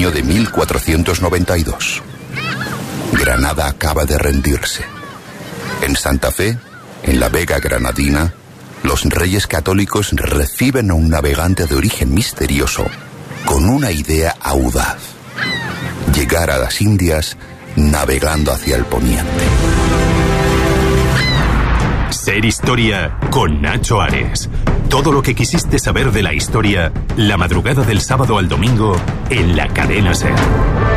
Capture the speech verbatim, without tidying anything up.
año de mil cuatrocientos noventa y dos. Granada acaba de rendirse. En Santa Fe, en la Vega Granadina, los Reyes Católicos reciben a un navegante de origen misterioso con una idea audaz: llegar a las Indias navegando hacia el poniente. Ser Historia con Nacho Ares. Todo lo que quisiste saber de la historia, la madrugada del sábado al domingo en la cadena SER.